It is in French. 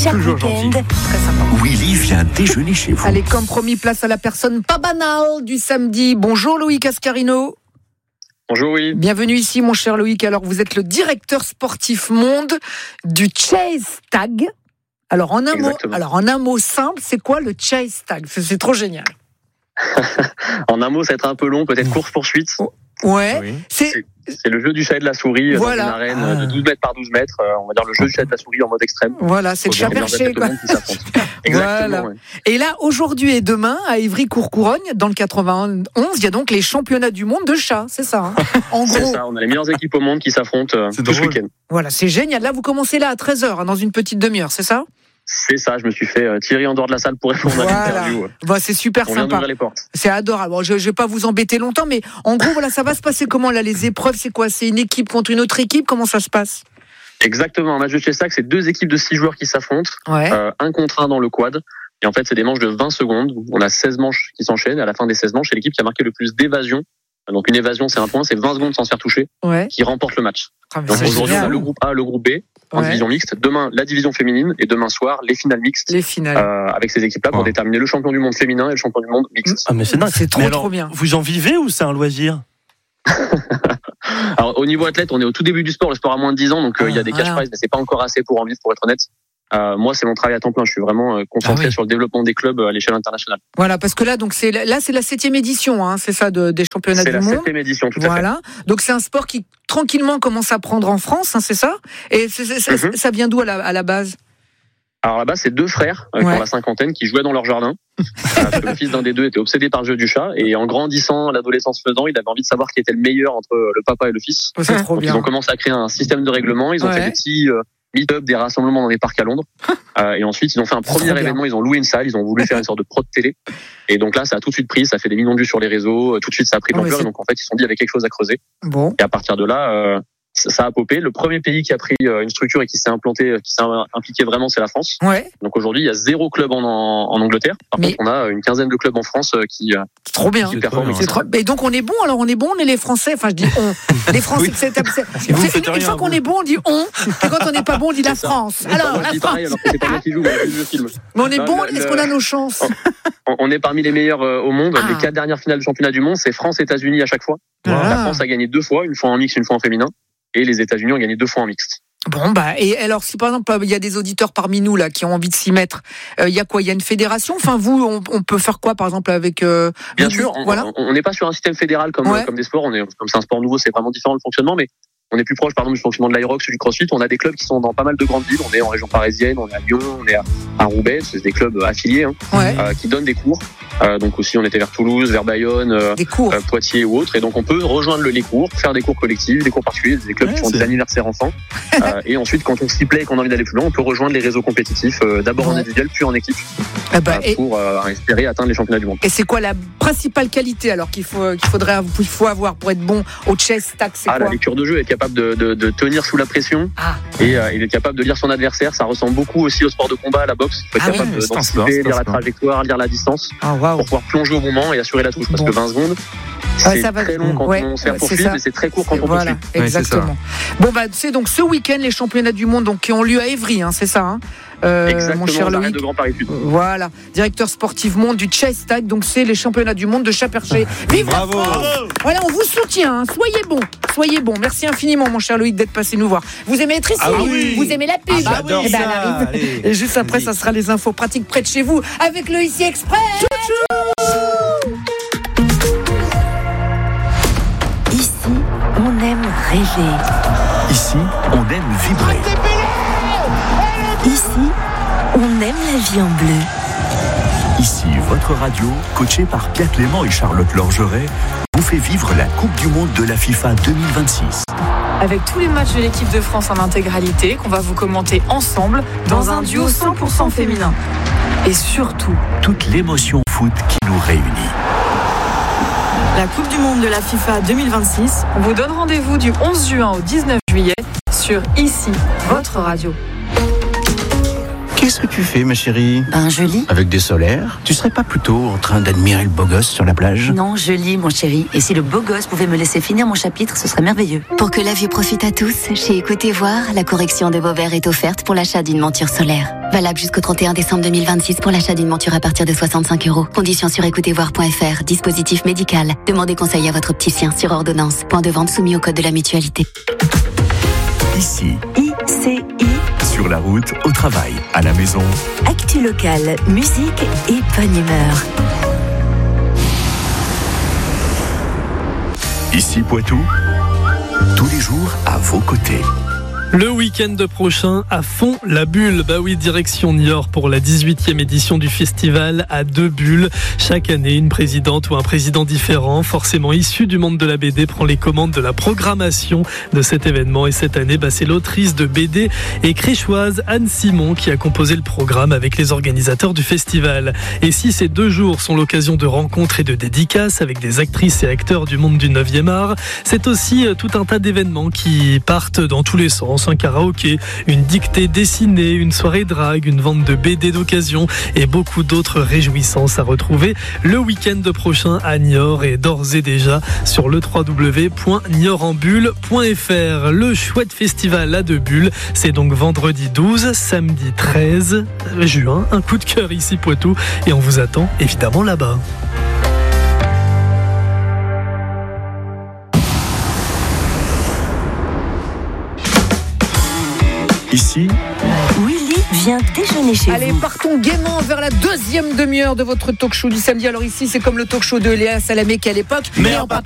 chaque Toujours week-end. gentil. Très sympa. Willy vient déjeuner chez vous. Allez, comme promis, place à la personne pas banale du samedi. Bonjour Loïc Ascarino. Bonjour, oui. Bienvenue ici, mon cher Loïc. Alors, vous êtes le directeur sportif monde du Chase Tag. Alors, en un mot simple, c'est quoi le Chase Tag ? C'est trop génial. En un mot, ça va être un peu long, peut-être course-poursuite. Ouais. Oui. C'est le jeu du chat et de la souris Voilà. dans une arène de 12 mètres par 12 mètres. On va dire le jeu du chat et de la souris en mode extrême. Voilà, c'est le chat perché, quoi. Exactement. Voilà. Ouais. Et là, aujourd'hui et demain, à Ivry-Courcouronnes, dans le 91, il y a donc les championnats du monde de chat, c'est ça, hein. En C'est gros, ça, on a les meilleures équipes au monde qui s'affrontent C'est tout ce drôle. week-end. voilà, c'est génial. Là, vous commencez là à 13h, dans une petite demi-heure, c'est ça ? C'est ça, je me suis fait tirer en dehors de la salle pour répondre à Voilà. l'interview. Bah, c'est super On vient sympa. d'ouvrir les portes. C'est adorable. Bon, je vais pas vous embêter longtemps, mais en gros, voilà, ça va se passer comment là, les épreuves, c'est quoi ? C'est une équipe contre une autre équipe ? Comment ça se passe ? Exactement, un match de Chessac, c'est 2 équipes de 6 joueurs qui s'affrontent, Ouais. 1 contre 1 dans le quad. Et en fait, c'est des manches de 20 secondes. On a 16 manches qui s'enchaînent. Et à la fin des 16 manches, c'est l'équipe qui a marqué le plus d'évasions. Donc une évasion, c'est un point, c'est 20 secondes sans se faire toucher, Ouais. qui remporte le match. Ah, mais Donc c'est aujourd'hui, on a génial. le groupe A, le groupe B, en Ouais. division mixte. Demain, la division féminine. Et demain soir, les finales mixtes. Les finales. Avec ces équipes-là pour Ouais. déterminer le champion du monde féminin et le champion du monde mixte. Ah mais c'est dingue. C'est trop, Mais alors, trop bien. Vous en vivez ou c'est un loisir ? Alors au niveau athlète, on est au tout début du sport. Le sport a moins de 10 ans, donc il y a des cash Voilà. prizes, mais c'est pas encore assez pour en vivre, pour être honnête. Moi, c'est mon travail à temps plein. Je suis vraiment concentré Ah oui. sur le développement des clubs à l'échelle internationale. Voilà, parce que là, donc c'est la 7e édition, hein, c'est ça, des championnats C'est du la monde. 7e édition, tout à fait. Voilà. Donc c'est un sport qui tranquillement commence à prendre en France, hein, c'est ça ? Et ça vient d'où à la base ? Alors là-bas, c'est 2 frères qui Ouais. ont la cinquantaine qui jouaient dans leur jardin. Parce que le fils d'un des 2 était obsédé par le jeu du chat et en grandissant, l'adolescence faisant, il avait envie de savoir qui était le meilleur entre le papa et le fils. Oh, c'est trop Donc ils bien. ont commencé à créer un système de règlement. Ils ont Ouais. fait des petits meet-up, des rassemblements dans des parcs à Londres. Et ensuite, ils ont fait un C'est trop premier bien. événement. Ils ont loué une salle. Ils ont voulu faire une sorte de pro de télé. Et donc là, ça a tout de suite pris. Ça fait des millions de vues sur les réseaux. Tout de suite, ça a pris de Oh, mais l'ampleur. c'est- Et donc en fait, ils se sont dit il y avait quelque chose à creuser. Bon. Et à partir de là, ça a popé. Le premier pays qui a pris une structure et qui s'est implanté, qui s'est impliqué vraiment, c'est la France. Ouais, Donc aujourd'hui, il y a 0 club en Angleterre. Par Mais- contre, on a une quinzaine de clubs en France qui c'est trop bien. performent. bien. C'est trop... Et donc on est bon, alors on est bon, on est les Français, enfin je dis on. Les Français, Oui. c'est vous une faites rien, fois qu'on vous. est bon, on dit on, et quand on n'est pas bon, on dit la C'est ça. France. Moi, Alors, je la dis France. pareil, alors que c'est pas moi qui joue, mais je filme. Mais on est Non, bon, le- est-ce qu'on a nos chances ? On est parmi les meilleurs au monde. Ah. Les 4 dernières finales du championnat du monde, c'est France-États-Unis à chaque fois. La Ah. France a gagné 2 fois, une fois en mixte, une fois en féminin. Et les États-Unis ont gagné 2 fois en mixte. Bon, bah, et alors, si par exemple, il y a des auditeurs parmi nous, là, qui ont envie de s'y mettre, il y a quoi ? Il y a une fédération ? Enfin, vous, on peut faire quoi, par exemple, avec, Bien vous- sûr, voilà. on n'est pas sur un système fédéral comme Ouais. des sports. Comme c'est un sport nouveau, c'est vraiment différent le fonctionnement, mais on est plus proche, par exemple, du fonctionnement de l'Aerox ou du CrossFit. On a des clubs qui sont dans pas mal de grandes villes. On est en région parisienne, on est à Lyon, on est à Roubaix. C'est des clubs affiliés Ouais, qui donnent des cours. Donc aussi, on était vers Toulouse, vers Bayonne, des cours. Poitiers ou autres. Et donc, on peut rejoindre les cours, faire des cours collectifs, des cours particuliers, des clubs Ouais, qui font c'est- des anniversaires enfants. Et ensuite, quand on s'y plaît et qu'on a envie d'aller plus loin, on peut rejoindre les réseaux compétitifs, d'abord en Ouais. individuel, puis en équipe, Eh ben, pour espérer atteindre les championnats du monde. et c'est quoi la principale qualité, alors, qu'il faut avoir pour être bon au chess tag, c'est La quoi ? lecture de jeu, être capable de tenir sous la pression Ah. et il est capable de lire son adversaire. Ça ressemble beaucoup aussi au sport de combat, à la boxe. Il faut être Ah capable oui, c'est un sport, d'anticiper, c'est un lire la sport. trajectoire, lire la distance Ah, waouh. pour pouvoir plonger au moment et assurer la touche. Parce Bon. que 20 secondes, Ouais, c'est ça va- très long quand ouais, on se fait c'est poursuivre, ça. mais c'est très court quand on Voilà, poursuit. exactement. Bon, bah, c'est donc ce week-end, les championnats du monde donc, qui ont lieu à Évry, hein, c'est ça, hein, Exactement, mon cher l'arrêt Loïc. de Grand Paris Sud. Voilà, directeur sportif monde du Chase Tag, donc c'est les championnats du monde de chat perché. Vive la Bravo. France. Voilà, on vous soutient, hein. Soyez bon. Merci infiniment, mon cher Loïc, d'être passé nous voir. Vous aimez être ici, Ah oui. vous aimez la pub. J'adore Eh ben, ça. elle arrive. Allez. Et juste après, ça sera les infos pratiques près de chez vous avec le ICI Express. Ici, on aime rêver. Ici, on aime vibrer. Ici, on aime la vie en bleu. Ici, votre radio, coachée par Pierre Clément et Charlotte Lorgeret, vous fait vivre la Coupe du Monde de la FIFA 2026. Avec tous les matchs de l'équipe de France en intégralité qu'on va vous commenter ensemble dans un duo 100% féminin. Et surtout, Toute l'émotion foot qui nous réunit. la Coupe du Monde de la FIFA 2026 vous donne rendez-vous du 11 juin au 19 juillet sur ICI, votre radio. Qu'est-ce que tu fais, ma chérie? Je lis. Avec des solaires? Tu serais pas plutôt en train d'admirer le beau gosse sur la plage? Non, je lis, mon chéri. Et si le beau gosse pouvait me laisser finir mon chapitre, ce serait merveilleux. Pour que la vue profite à tous, chez Écoutez Voir, la correction de vos verres est offerte pour l'achat d'une monture solaire. Valable jusqu'au 31 décembre 2026 pour l'achat d'une monture à partir de 65 €. Conditions sur écoutezvoir.fr. Dispositif médical. Demandez conseil à votre opticien sur ordonnance. Point de vente soumis au code de la mutualité. Ici, ICI, sur la route, au travail, à la maison. actu locale, musique et bonne humeur. Ici Poitou, tous les jours à vos côtés. Le week-end prochain, à fond la bulle. Bah oui, direction Niort pour la 18e édition du festival à 2 bulles. Chaque année, une présidente ou un président différent, forcément issu du monde de la BD, prend les commandes de la programmation de cet événement. Et cette année, c'est l'autrice de BD et créchoise Anne Simon qui a composé le programme avec les organisateurs du festival. Et si ces 2 jours sont l'occasion de rencontres et de dédicaces avec des actrices et acteurs du monde du 9e art, c'est aussi tout un tas d'événements qui partent dans tous les sens. Un karaoké, une dictée dessinée, une soirée drague, une vente de BD d'occasion et beaucoup d'autres réjouissances à retrouver le week-end prochain à Niort et d'ores et déjà sur le www.niortenbulle.fr. Le chouette festival à 2 bulles, c'est donc vendredi 12, samedi 13 juin. Un coup de cœur ici Poitou et on vous attend évidemment là-bas. Ici, Willy vient déjeuner chez Allez, vous. partons gaiement vers la deuxième demi-heure de votre talk show du samedi. Alors ici, c'est comme le talk show de Léa Salamé qu'à l'époque. Mais en